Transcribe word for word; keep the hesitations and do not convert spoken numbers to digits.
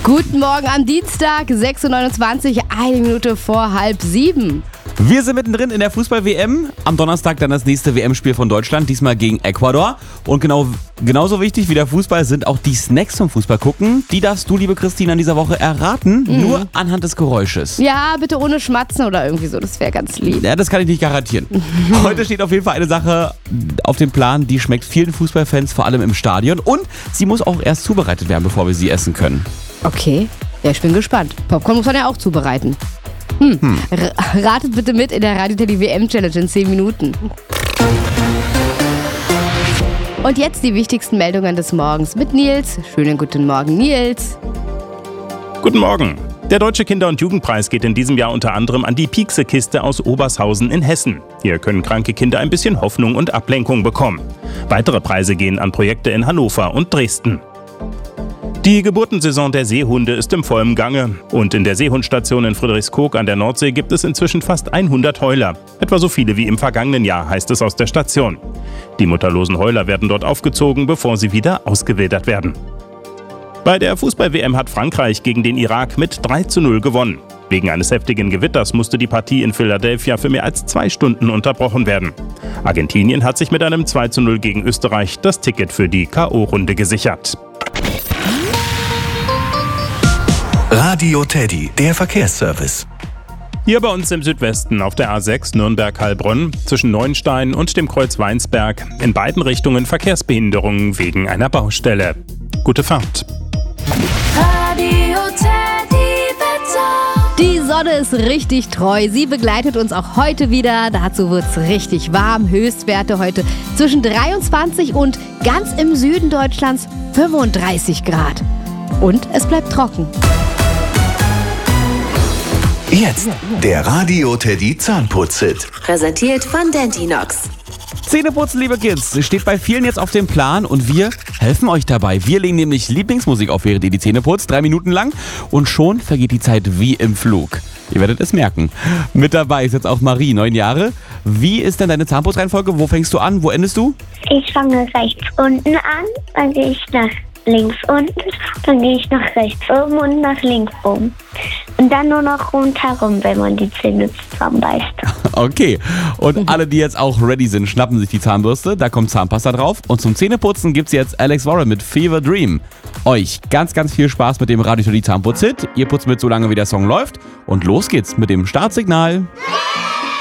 Guten Morgen am Dienstag, sechs Uhr neunundzwanzig, eine Minute vor halb sieben. Wir sind mittendrin in der Fußball-W M. Am Donnerstag dann das nächste W M-Spiel von Deutschland, diesmal gegen Ecuador. Und genau, genauso wichtig wie der Fußball sind auch die Snacks zum Fußball gucken. Die darfst du, liebe Christine, an dieser Woche erraten, mhm. nur anhand des Geräusches. Ja, bitte ohne Schmatzen oder irgendwie so, das wäre ganz lieb. Ja, das kann ich nicht garantieren. Heute steht auf jeden Fall eine Sache auf dem Plan, die schmeckt vielen Fußballfans, vor allem im Stadion. Und sie muss auch erst zubereitet werden, bevor wir sie essen können. Okay, ja, ich bin gespannt. Popcorn muss man ja auch zubereiten. Hm. Hm. R- ratet bitte mit in der Radio-Teddy W M-Challenge in zehn Minuten. Und jetzt die wichtigsten Meldungen des Morgens mit Nils. Schönen guten Morgen, Nils. Guten Morgen. Der Deutsche Kinder- und Jugendpreis geht in diesem Jahr unter anderem an die Piekse-Kiste aus Obershausen in Hessen. Hier können kranke Kinder ein bisschen Hoffnung und Ablenkung bekommen. Weitere Preise gehen an Projekte in Hannover und Dresden. Die Geburtensaison der Seehunde ist im vollen Gange. Und in der Seehundstation in Friedrichskoog an der Nordsee gibt es inzwischen fast hundert Heuler. Etwa so viele wie im vergangenen Jahr, heißt es aus der Station. Die mutterlosen Heuler werden dort aufgezogen, bevor sie wieder ausgewildert werden. Bei der Fußball-W M hat Frankreich gegen den Irak mit drei zu null gewonnen. Wegen eines heftigen Gewitters musste die Partie in Philadelphia für mehr als zwei Stunden unterbrochen werden. Argentinien hat sich mit einem zwei zu null gegen Österreich das Ticket für die K O-Runde gesichert. Radio Teddy, der Verkehrsservice. Hier bei uns im Südwesten auf der A sechs Nürnberg-Heilbronn zwischen Neuenstein und dem Kreuz Weinsberg in beiden Richtungen Verkehrsbehinderungen wegen einer Baustelle. Gute Fahrt. Radio Teddy Wetter. Die Sonne ist richtig treu. Sie begleitet uns auch heute wieder. Dazu wird es richtig warm. Höchstwerte heute zwischen dreiundzwanzig und ganz im Süden Deutschlands fünfunddreißig Grad. Und es bleibt trocken. Jetzt der Radio Teddy Zahnputz-Hit. Präsentiert von Dentinox. Zähneputzen, liebe Kids, steht bei vielen jetzt auf dem Plan und wir helfen euch dabei. Wir legen nämlich Lieblingsmusik auf, während ihr die Zähne putzt, drei Minuten lang und schon vergeht die Zeit wie im Flug. Ihr werdet es merken. Mit dabei ist jetzt auch Marie, neun Jahre. Wie ist denn deine Zahnputzreihenfolge? Wo fängst du an? Wo endest du? Ich fange rechts unten an, dann gehe ich nach links unten, dann gehe ich nach rechts oben und nach links oben. Und dann nur noch rundherum, wenn man die Zähne zusammenbeißt. Okay. Und alle, die jetzt auch ready sind, schnappen sich die Zahnbürste. Da kommt Zahnpasta drauf. Und zum Zähneputzen gibt's jetzt Alex Warren mit Fever Dream. Euch ganz, ganz viel Spaß mit dem Radio Teddy Zahnputz-Hit. Ihr putzt mit so lange, wie der Song läuft. Und los geht's mit dem Startsignal.